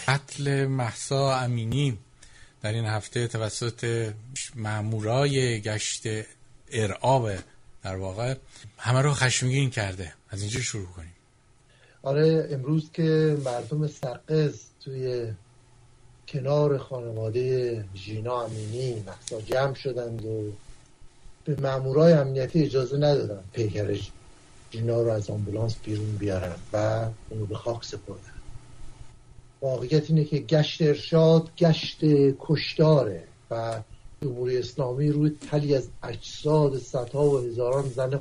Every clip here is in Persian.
قتل مهسا امینی در این هفته توسط مامورای گشت ارعاب در واقع همه رو خشمگین کرده. از اینجا شروع کنیم. آره، امروز که مردم سقز توی کنار خانواده ژینا امینی مهسا جمع شدند و به مامورای امنیتی اجازه ندادن پیکر ژینا رو از آمبولانس بیرون بیارن و اونو به خاک سپردن. واقعیت اینه که گشت ارشاد گشت کشتاره و جمهوری اسلامی روی تلی از اجساد صدها و هزاران زن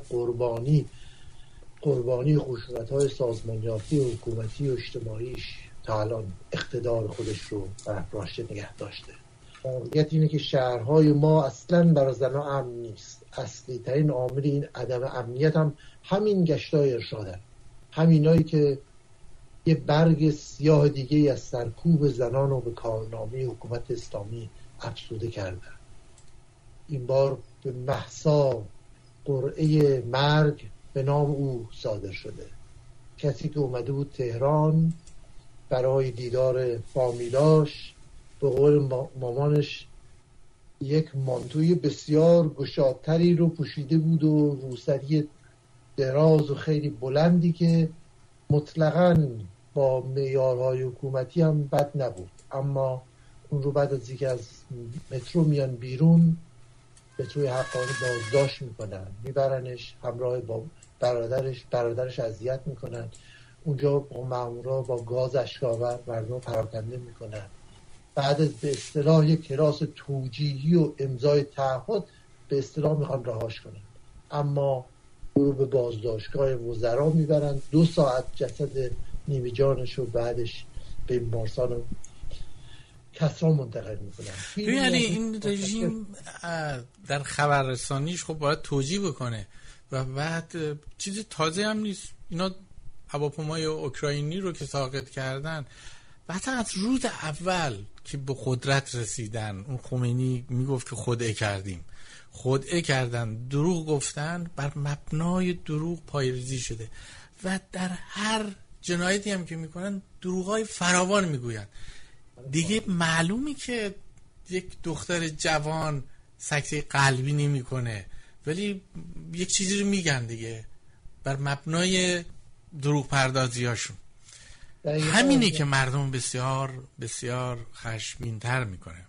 قربانی خشونت‌های سازمانیافتی و حکومتی و اجتماعیش تا الان اقتدار خودش رو برافراشته نگه داشته. واقعیت اینه که شهرهای ما اصلاً برای زنها امن نیست. اصلی ترین عامل این عدم امنیت هم همین گشتای ارشادن، همینایی که یه برگ سیاه دیگه از سرکوب زنان رو به کارنامه حکومت اسلامی افزوده کردن. این بار به مهسا قرعه مرگ به نام او صادر شده. کسی که اومده بود تهران برای دیدار فامیلاش، به قول مامانش یک مانتوی بسیار گشادتری رو پوشیده بود و روسری دراز و خیلی بلندی که مطلقاً با معیارهای حکومتی هم بد نبود، اما اون رو بعد از اینکه از مترو میان بیرون متروی حقانی بازداشت میکنن، میبرنش همراه با برادرش اذیت میکنن. اونجا با مامورا با گاز اشک‌آور مردم پراکنده میکنن. بعد از به اصطلاح یک کلاس توجیهی و امضای تعهد به اصطلاح میخوان رهاش کنن، اما او رو به بازداشتگاه وزرا میبرن. 2 ساعت جسد نیمه جانش رو بعدش به بیمارستان کسرا منتقل میکنن. یعنی این رژیم در خبررسانیش خب باید توجیه بکنه و بعد چیز تازه هم نیست. اینا هواپیمای اوکراینی رو که ساقط کردن و حتی از روز اول که به قدرت رسیدن اون خمینی میگفت که خودعه کردن، دروغ گفتن، بر مبنای دروغ پایه‌ریزی شده و در هر جنایتی هم که میکنن دروغای فراوان میگوین. دیگه معلومی که یک دختر جوان سکته قلبی نمیکنه، ولی یک چیزی رو میگن دیگه بر مبنای دروغ پردازیاشون. همینه که مردم بسیار بسیار خشمگین‌تر میکنه.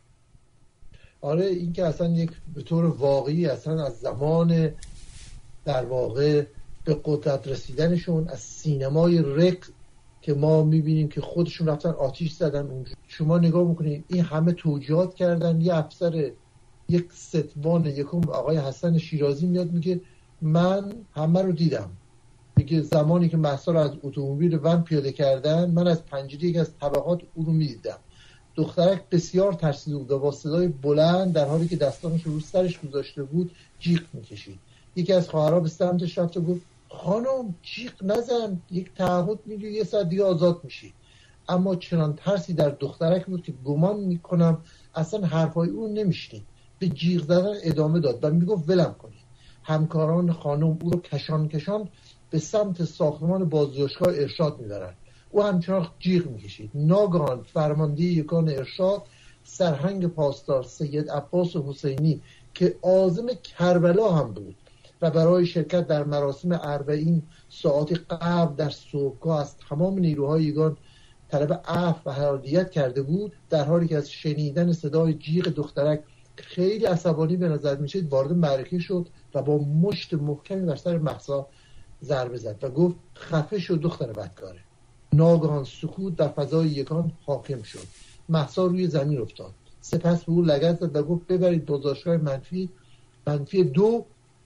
آره، این که اصلا یک به طور واقعی اصلا از زمان در واقع به قدرت رسیدنشون از سینمای رق که ما میبینیم که خودشون رفتن آتیش زدن اونجا، شما نگاه میکنید این همه توجیهات کردن. یه افسر یک ستوان یکم آقای حسن شیرازی میاد میگه من همه رو دیدم، میگه زمانی که مهسا رو از اتومبیل ون پیاده کردن من از پنجره یک از طبقات او رو میدیدم. دخترک بسیار ترسیده بود و با صدای بلند در حالی که دستانش رو سرش گذاشته بود جیغ میکشید. یکی از خواهرها به سمتش رفت و گفت خانم جیغ نزن، یک تعهد میگی 1 ساعت دیگه آزاد میشی. اما چنان ترسی در دخترک بود که گمان میکنم اصلا حرفای اون نمیشنید، به جیغ زدن ادامه داد و میگفت ولم کنید. همکاران خانم او رو کشان به سمت ساختمان بازداشتگاه ارشاد میبرن. او همچنان جیغ میکشید. ناگهان فرمانده یگان ارشاد سرهنگ پاسدار سید عباس حسینی که عازم کربلا هم بود و برای شرکت در مراسم 40 ساعت قبل در صبحگاه از تمام نیروهای یگان طلب عفو و هدایت کرده بود، در حالی که از شنیدن صدای جیغ دخترک خیلی عصبانی به نظر میشد وارد معرکه شد و با مشت محکمی بر سر مهسا ضربه زد و گفت خفه شو دختر بدکاره. ناگهان سکوت در فضای یگان حاکم شد. مهسا روی زمین افتاد. سپس به او لگد زد و گفت ببرید بازداشتگاه منفی 2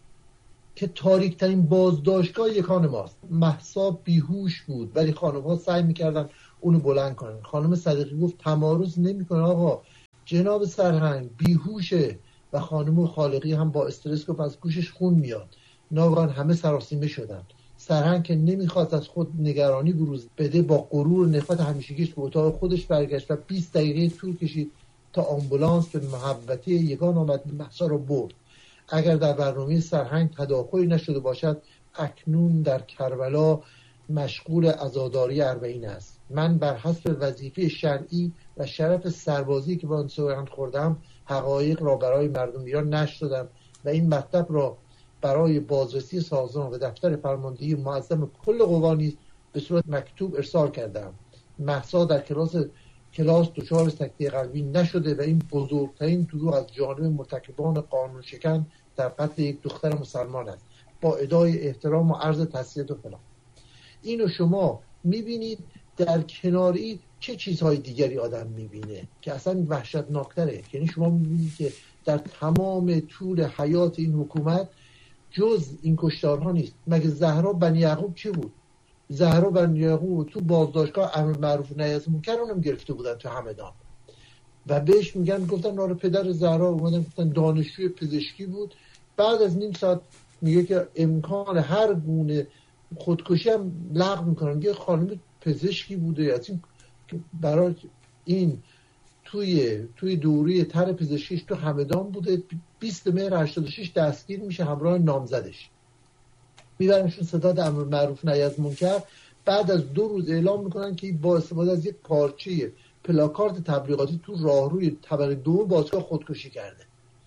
که تاریک ترین بازداشتگاه یکان ماست. مهسا بیهوش بود ولی خانم‌ها سعی می‌کردن اونو بلند کنن. خانم صدیقی گفت تمارض نمی‌کنه آقا، جناب سرهنگ بیهوشه. و خانم خالقی هم با استرس گفت از گوشش خون میاد. ناگهان همه سراسیمه شدن. سرهنگ که نمیخواست از خود نگرانی بروز بده با غرور و نفرت همیشگیش به اتاق خودش برگشت و 20 دقیقه طول کشید تا آمبولانس به محوطه یگان آمد مهسا را برد. اگر در برنامه سرهنگ تداخلی نشده باشد اکنون در کربلا مشغول عزاداری اربعین است. من بر حسب وظیفه شرعی و شرف سربازی که با آن سوگند خوردم حقایق را برای مردم ایران نشر دادم و این مطلب را برای بازرسی سازمان و دفتر فرماندهی معظم کل قوا نیز به صورت مکتوب ارسال کردم. مهسا در کلاس دچار سکته قلبی نشده و این بزرگترین دروغ از جانب مرتکبان قانون شکن در قتل یک دختر مسلمان است. با ادای احترام و عرض تسلیت و فلان. اینو شما میبینید در کناری چه چیزهای دیگری آدم میبینه که اصلا وحشتناکتره. یعنی شما میبینید که در تمام طول حیات این حکومت جز این کشتارها نیست. مگه زهرا بنی یعقوب چه بود؟ زهرا بنی یعقوب تو بازداشتگاه امر معروف نهی از منکر اونم گرفته بودن تو همدان و بهش میگن، گفتن آره پدر زهرا اومدن گفتن دانشجوی پزشکی بود. بعد از نیم ساعت میگه که امکان هر گونه خودکشی هم لغو میکنن. یه خانم پزشکی بوده از این برای این توی دوره تر پزشکیش تو همدان بوده. 20 مهر 86 دستگیر میشه همراه نامزدش، میبرنشون ستاد امر معروف نهی از منکر. بعد از 2 روز اعلام میکنن که با استفاده از یک پارچه پلاکارد تبلیغاتی تو راهروی طبقه 2 باشگاه خودکشی کرده.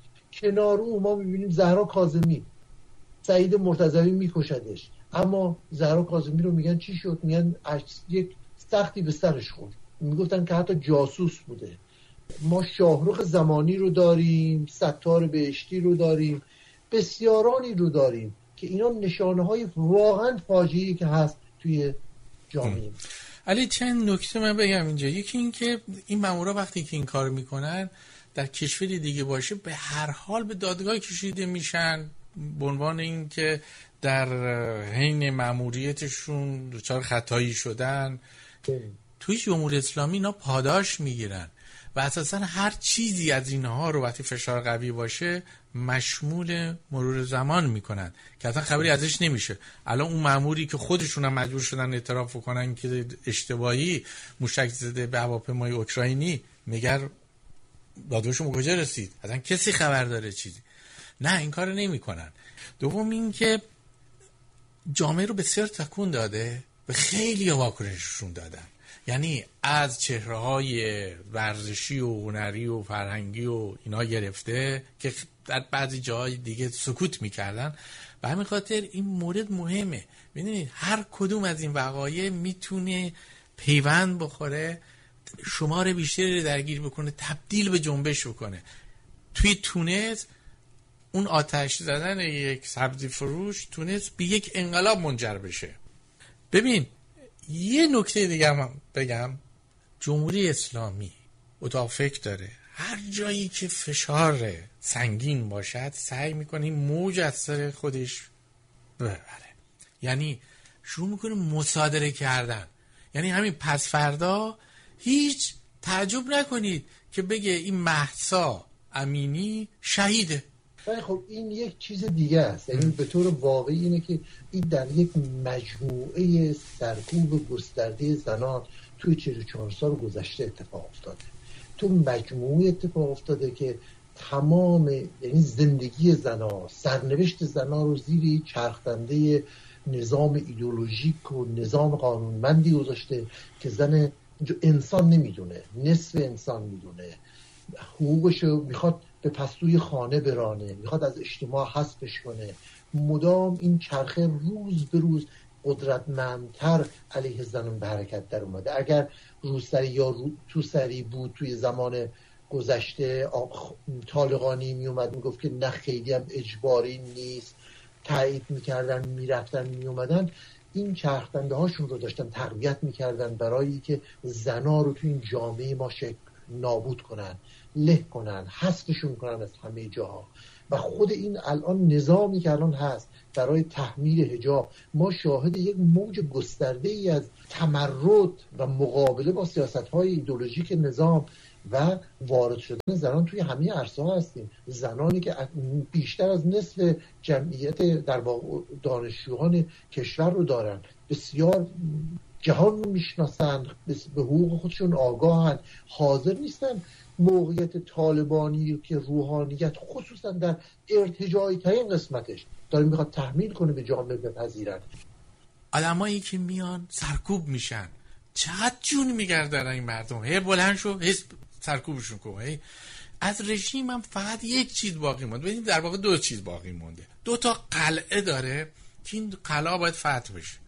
کنار او ما میبینیم زهرا کاظمی، سعید مرتضوی میکشدش، اما زهرا کاظمی رو میگن چی شد؟ میگن یک سختی به سرش خورد. میگفتن که حتی جاسوس بوده. ما شاهرخ زمانی رو داریم، ستار بهشتی رو داریم، بسیارانی رو داریم که اینا نشانه های واقعا فاجعه‌ای که هست توی جامعه. علی چند نکته من بگم اینجا. یکی این که این مامورا وقتی که این کار میکنن در کشوری دیگه باشه به هر حال به دادگاه کشیده میشن به عنوان این که در حین ماموریتشون دچار خطایی شدن. توی جمهوری اسلامی اینا پاداش میگیرن و اساسا هر چیزی از اینها رو وقتی فشار قوی باشه مشمول مرور زمان میکنن که اصلا خبری ازش نمیشه. الان اون ماموری که خودشون هم مجبور شدن اعتراف کنن که اشتباهی موشک زده به هواپیمای اوکراینی، میگه دادگاهشون کجا رسید؟ اصلا کسی خبر داره چیزی؟ نه، این کارو نمیکنن. دوم این که جامعه رو بسیار تکون داده و خیلی واکنششون دادن. یعنی از چهره‌های ورزشی و هنری و فرهنگی و اینا گرفته که در بعضی جاهای دیگه سکوت میکردن و همین خاطر این مورد مهمه. ببینید هر کدوم از این وقایع میتونه پیوند بخوره، شمار بیشتری درگیر بکنه، تبدیل به جنبش بکنه. توی تونس اون آتش زدن یک سبزی فروش تونس به یک انقلاب منجر بشه. ببین یه نکته دیگه هم بگم، جمهوری اسلامی اتاق فکر داره. هر جایی که فشار سنگین باشد سعی میکنه این موج از سر خودش ببره. یعنی شروع میکنه مصادره کردن. یعنی همین پس فردا هیچ تعجب نکنید که بگه این مهسا امینی شهیده. خب این یک چیز دیگه است. یعنی به طور واقعی اینه که این در یک مجموعه سرکوب گسترده زنان توی 44 سال گذشته اتفاق افتاده. تو مجموعه اتفاق افتاده که تمام یعنی زندگی زنان، سرنوشت زنان رو زیر چرخنده نظام ایدئولوژیک و نظام قانونمندی گذاشته که زن انسان نمیدونه، نصف انسان میدونه، حقوقشو میخواد به پستوی خانه برانه، میخواد از اجتماع حذفش کنه. مدام این چرخه روز به روز قدرتمندتر علیه زنان به حرکت در اومده. اگر روسری یا توسری بود توی زمان گذشته، طالقانی میومد میگفت که نه خیلی هم اجباری نیست، تایید میکردن میرفتن میومدن، این چرخنده هاشون رو داشتن تقویت میکردن برای که زنا رو توی این جامعه ما نابود کنن، له کنن، حذفشون کنن از همه جاها. و خود این الان نظامی که الان هست برای تحمیل حجاب، ما شاهد یک موج گسترده ای از تمرد و مقابله با سیاست‌های ایدئولوژیک نظام و وارد شدن زنان توی همه عرصه‌ها هستیم. زنانی که بیشتر از نصف جمعیت در واقع دانشجویان کشور رو دارن، بسیار جهان رو میشناسن، به حقوق خودشون آگاهن، حاضر نیستن موقعیت طالبانی که روحانیت خصوصا در ارتجاعی ترین قسمتش داره میخواد تحمیل کنه به جامعه بپذیرن. آدمایی که میان سرکوب میشن، چقدر جون میگردن این مردم، هی بلند شو هی سرکوبشون کن. از رژیم هم فقط یک چیز باقی مونده، ببینید در واقع دو چیز باقی مونده. 2 تا قلعه داره که این قلعه باید فتح بشه.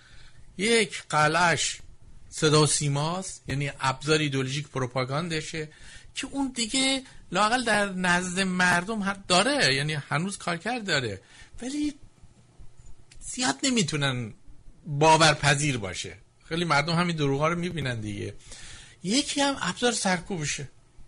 یک قلعهش صدا و سیماست، یعنی ابزار ایدئولوژیک پروپاگاندشه که اون دیگه لااقل در نزد مردم داره، یعنی هنوز کارکرد داره، ولی زیاد نمیتونن باورپذیر باشه. خیلی مردم همین دروغا رو میبینن دیگه. یکی هم ابزار سرکوبشه،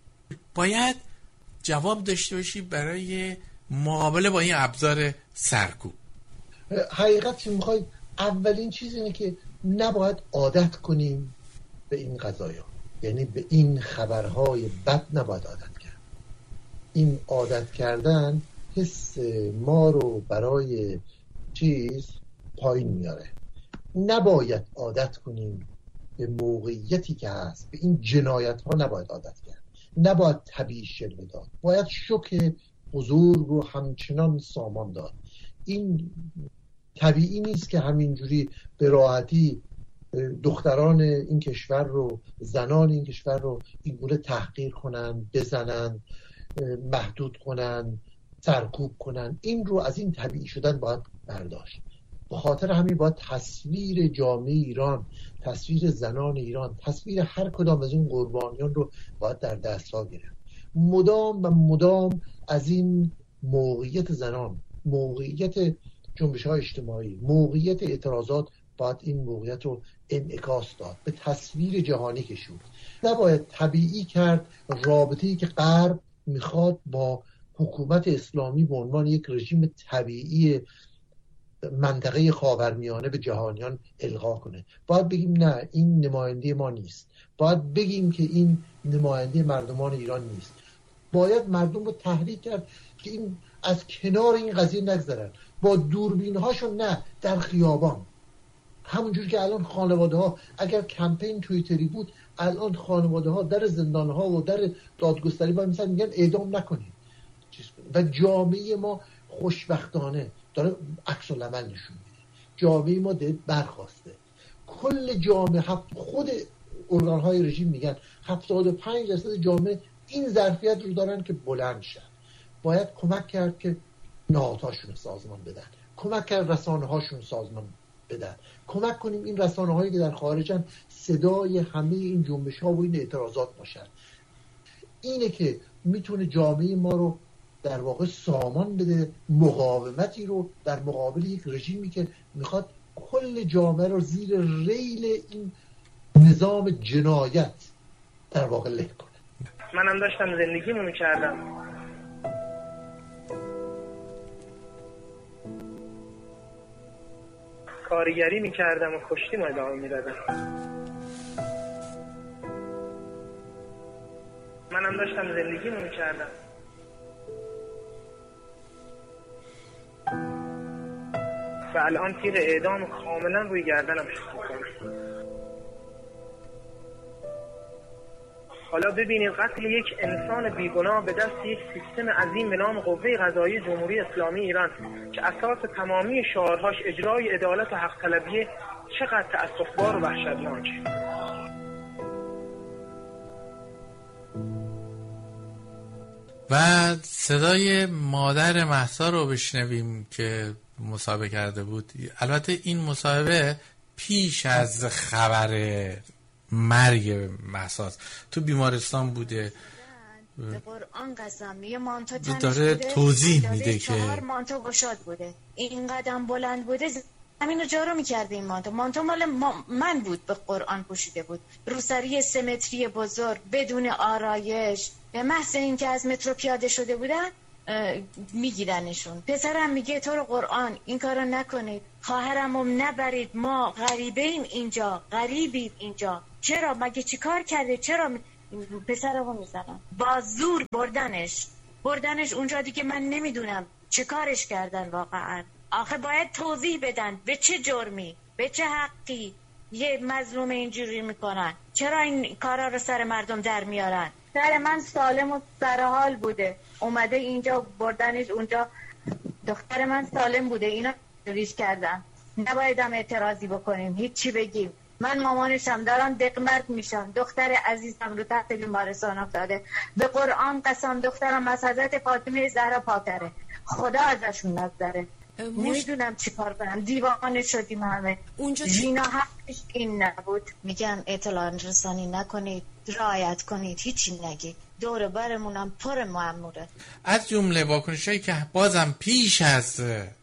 باید جواب داشته باشی برای مقابله با این ابزار سرکوب. حقیقت که میخوای اولین چیز اینه که نباید عادت کنیم به این قضایا، یعنی به این خبرهای بد نباید عادت کرد. این عادت کردن حس ما رو برای چیز پایین میاره. نباید عادت کنیم به موقعیتی که هست، به این جنایت ها نباید عادت کرد، نباید طبیعی شلوه داد، باید شوک بزرگ رو همچنان سامان داد. این طبیعی نیست که همینجوری به راحتی دختران این کشور رو، زنان این کشور رو اینگونه تحقیر کنن، بزنن، محدود کنن، سرکوب کنن. این رو از این طبیعی شدن باید برداشت. به خاطر همین باید تصویر جامعه ایران، تصویر زنان ایران، تصویر هر کدام از این قربانیان رو باید در دست‌ها گرفت. مدام و مدام از این موقعیت زنان، موقعیت جنبش‌های اجتماعی، موقعیت اعتراضات، باید این موقعیت رو انعکاس داد، به تصویر جهانی کشید. نباید طبیعی کرد رابطه‌ای که غرب میخواد با حکومت اسلامی به عنوان یک رژیم طبیعی منطقه خاورمیانه به جهانیان القا کنه. باید بگیم نه، این نماینده ما نیست. باید بگیم که این نماینده مردمان ایران نیست. باید مردم رو تحریک کرد که این از کنار این قضیه نگذرن، با دوربین هاشون، نه در خیابان. همونجور که الان خانواده ها، اگر کمپین توییتری بود، الان خانواده ها در زندان ها و در دادگستری باید مثلا میگن اعدام نکنید. و جامعه ما خوشبختانه داره عکس العمل نشون میده. جامعه ما برخواسته. کل جامعه، خود ارگان‌های رژیم میگن 75% جامعه این ظرفیت رو دارن که بلند شن. باید کمک کرد که نهادهاشون سازمان بدن، کمک کرد رسانه‌هاشون سازمان بدن، کمک کنیم این رسانه‌هایی که در خارجن صدای همه این جنبش‌ها و این اعتراضات باشن. اینه که میتونه جامعه ما رو در واقع سامان بده، مقاومتی رو در مقابل یک رژیمی که میخواد کل جامعه رو زیر ریل این نظام جنایت در واقع له کنه. منم داشتم زندگیمو میکردم، کارگری میکردم و کشتی ما ادامه میدادم. منم داشتم زندگیمو میکردم. و الان تیر اعدام کاملا روی گردنم شد میکنم. حالا ببینید قتل یک انسان بیگناه به دست یک سیستم عظیم به نام قوه قضاییه جمهوری اسلامی ایران که اساس تمامی شعارهاش اجرای عدالت و حق طلبیه، چقدر تأسف‌بار و وحشتناک. و صدای مادر مهسا رو بشنویم که مصاحبه کرده بود. البته این مصاحبه پیش از خبر مرگ مهساست، تو بیمارستان بوده، به قرآن قسم یه مانتو تنش داره بوده، توضیح میده که 4 مانتو گشاد بوده، این قدم بلند بوده، همینو جارو میکرده. این مانتو مال من بود، به قرآن پوشیده بود، روسری 3 متری بزرگ بدون آرایش. به محض این که از مترو پیاده شده بودن میگیرنشون. پسرم میگه تو رو قرآن این کارو نکنید، خواهرمو نبرید، ما غریبیم اینجا. چرا؟ مگه چی کار کرده؟ چرا پسرمو میزنن؟ با زور بردنش اونجا دیگه. من نمیدونم چه کارش کردن واقعا. آخه باید توضیح بدن به چه جرمی، به چه حقی یه مظلوم اینجوری میکنن. چرا این کارا رو سر مردم در میارن؟ سر من سالم و سرحال بوده، اومده اینجا بردنش اونجا. دختر من سالم بوده، اینا ریش کردن. نبایدم اعتراضی بکنیم، هیچی بگیم. من مامانشم دارم دقمرد میشم، دختر عزیزم رو تحت بیمارستان افتاده. به قرآن قسم دخترم از حضرت فاطمه زهرا پاکتره، خدا ازشون نگذره. نمیدونم چی کار کنم، دیوانه شدیم همه. ژینا حقش این نبود. میگم اطلاع رسانی نکنید، رعایت کنید، هیچی نگید. دور برمونم پر مأموره. از جمله واکنشایی که بازم پیش از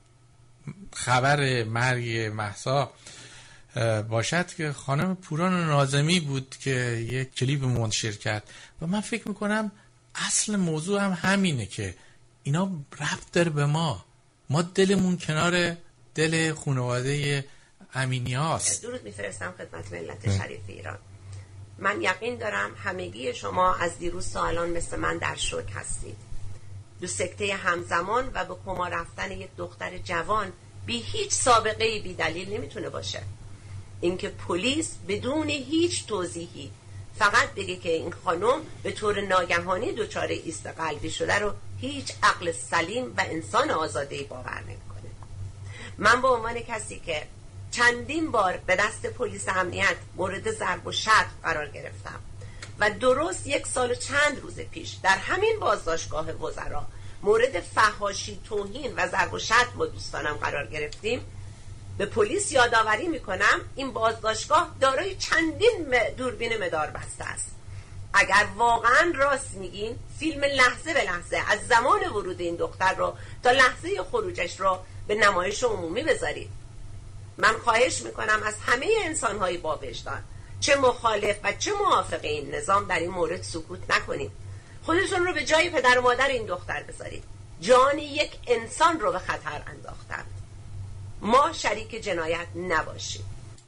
خبر مرگ مهسا باشد که خانم پوران ناظمی بود که یک کلیپ منتشر کرد و من فکر میکنم اصل موضوع هم همینه که اینا ربط داره به ما دلمون کنار دل خانواده امینی هاست. درود میفرستم خدمت ملت شریف ایران. من یقین دارم همگی شما از دیروز تا الان مثل من در شوک هستید. دو سکته همزمان و به کما رفتن یک دختر جوان بی هیچ سابقه بی دلیل نمیتونه باشه. اینکه پلیس بدون هیچ توضیحی فقط بگه که این خانم به طور ناگهانی دچار ایست قلبی شده رو هیچ عقل سلیم و انسان آزاده‌ای باور نمی‌کنه. من به عنوان کسی که چندین بار به دست پلیس امنیت مورد ضرب و شتم قرار گرفتم و درست 1 سال و چند روز پیش در همین بازداشتگاه وزرا مورد فحاشی، توهین و ضرب و شتم با دوستانم قرار گرفتیم، به پلیس یادآوری میکنم این بازداشتگاه دارای چندین دوربین مدار بسته است. اگر واقعا راست میگین فیلم لحظه به لحظه از زمان ورود این دختر رو تا لحظه خروجش رو به نمایش عمومی بذارید. من خواهش میکنم از همه انسانهای با وجدان، چه مخالف و چه موافق این نظام، در این مورد سکوت نکنید. خودتون رو به جای پدر و مادر این دختر بذارید. جان یک انسان رو به خطر انداختند. ما شریک جنایت نباشیم.